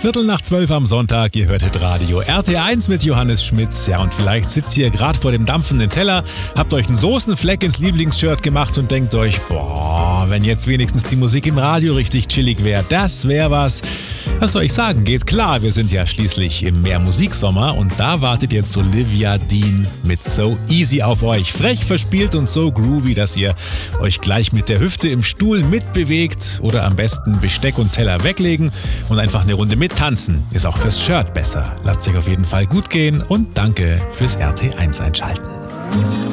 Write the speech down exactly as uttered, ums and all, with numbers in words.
Viertel nach zwölf am Sonntag, ihr hörtet Radio R T eins mit Johannes Schmitz. Ja, und vielleicht sitzt ihr gerade vor dem dampfenden Teller, habt euch einen Soßenfleck ins Lieblingsshirt gemacht und denkt euch, boah, wenn jetzt wenigstens die Musik im Radio richtig chillig wäre, das wäre was. Was soll ich sagen? Geht klar, wir sind ja schließlich im Mehr-Musik-Sommer und da wartet jetzt Olivia Dean mit So Easy auf euch. Frech, verspielt und so groovy, dass ihr euch gleich mit der Hüfte im Stuhl mitbewegt oder am besten Besteck und Teller weglegen und einfach eine Runde mittanzen. Ist auch fürs Shirt besser. Lasst sich auf jeden Fall gut gehen und danke fürs R T eins einschalten.